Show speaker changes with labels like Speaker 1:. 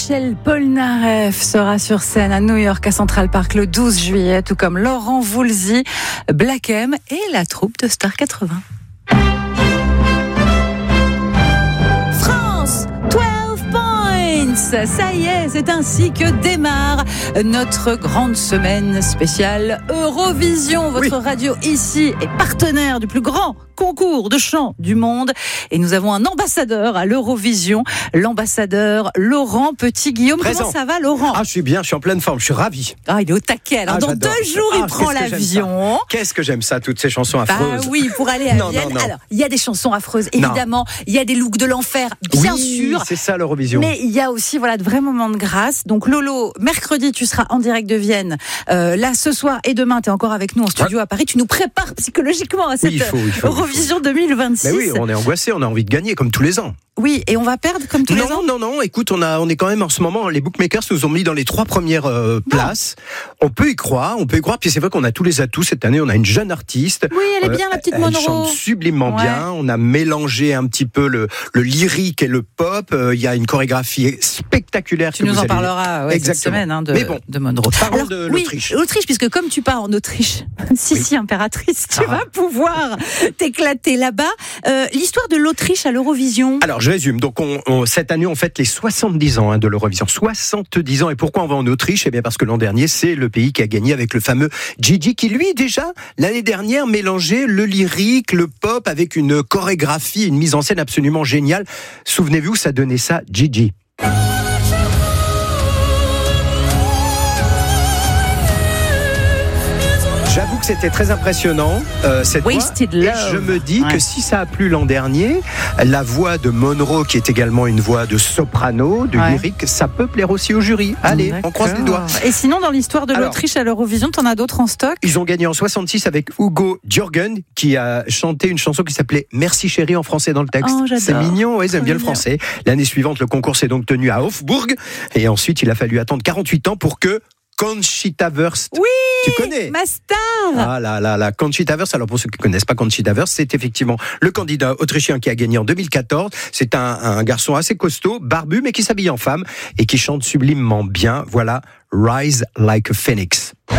Speaker 1: Michel Polnareff sera sur scène à New York à Central Park le 12 juillet, tout comme Laurent Voulzy, Black M et la troupe de Star 80. France, 12 points. Ça y est, c'est ainsi que démarre notre grande semaine spéciale Eurovision. Votre radio ici est partenaire du plus grand concours de chant du monde et nous avons un ambassadeur à l'Eurovision, l'ambassadeur Laurent Petit-Guillaume.
Speaker 2: Présent.
Speaker 1: Comment ça va, Laurent ?
Speaker 2: Je suis bien, je suis en pleine forme, je suis ravi.
Speaker 1: Il est au taquet. Alors, dans
Speaker 2: j'adore.
Speaker 1: 2 jours, il prend l'avion.
Speaker 2: Qu'est-ce que j'aime ça, toutes ces chansons affreuses.
Speaker 1: Oui, pour aller à Vienne.
Speaker 2: Non.
Speaker 1: Alors, il y a des chansons affreuses, évidemment. Il y a des looks de l'enfer, bien sûr.
Speaker 2: C'est ça l'Eurovision.
Speaker 1: Mais il y a aussi de vrais moments de grâce. Donc Lolo, mercredi, tu seras en direct de Vienne. Là, ce soir et demain, tu es encore avec nous en studio à Paris. Tu nous prépares psychologiquement à cette Eurovision 2026.
Speaker 2: Mais oui, on est angoissé, on a envie de gagner comme tous les ans.
Speaker 1: Oui, et on va perdre comme tous les ans.
Speaker 2: Non, écoute, on est quand même en ce moment, les bookmakers nous ont mis dans les 3 premières places. On peut y croire, puis c'est vrai qu'on a tous les atouts cette année, on a une jeune artiste.
Speaker 1: Oui, elle est bien, la petite Monroe.
Speaker 2: Elle chante sublimement bien, on a mélangé un petit peu le lyrique et le pop, il y a une chorégraphie spectaculaire.
Speaker 1: Tu nous en parleras cette semaine de Monroe.
Speaker 2: Parlons de l'Autriche.
Speaker 1: L'Autriche, puisque comme tu pars en Autriche, Sissi impératrice, tu vas pouvoir t'éclater là-bas. L'histoire de l'Autriche à l'Eurovision.
Speaker 2: Alors, je résume. Donc, cette année, on fête les 70 ans de l'Eurovision. 70 ans. Et pourquoi on va en Autriche ? Eh bien, parce que l'an dernier, c'est le pays qui a gagné avec le fameux Gigi, qui lui, déjà, l'année dernière, mélangeait le lyrique, le pop, avec une chorégraphie, une mise en scène absolument géniale. Souvenez-vous, ça donnait ça, Gigi. J'avoue que c'était très impressionnant cette voix.
Speaker 1: Wasted
Speaker 2: Et
Speaker 1: Love.
Speaker 2: je me dis que si ça a plu l'an dernier, la voix de Monroe, qui est également une voix de soprano, de lyrique, ça peut plaire aussi au jury. Allez, on croise les doigts.
Speaker 1: Et sinon, dans l'histoire de l'Autriche à l'Eurovision, t'en as d'autres en stock ?
Speaker 2: Ils ont gagné en 66 avec Hugo Djurgen, qui a chanté une chanson qui s'appelait Merci chérie en français dans le texte.
Speaker 1: Oh, j'adore.
Speaker 2: C'est mignon, ils aiment bien le français. L'année suivante, le concours s'est donc tenu à Hofburg. Et ensuite, il a fallu attendre 48 ans pour que Conchita Wurst.
Speaker 1: Oui,
Speaker 2: tu connais
Speaker 1: ma star.
Speaker 2: Ah là, Conchita Wurst. Alors pour ceux qui ne connaissent pas Conchita Wurst, c'est effectivement le candidat autrichien qui a gagné en 2014. C'est un garçon assez costaud, barbu, mais qui s'habille en femme et qui chante sublimement bien. Voilà, Rise Like a Phoenix.